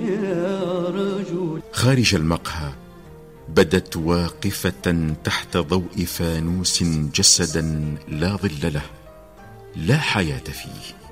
خارج المقهى بدت واقفة تحت ضوء فانوس جسدا لا ظل له، لا حياة فيه.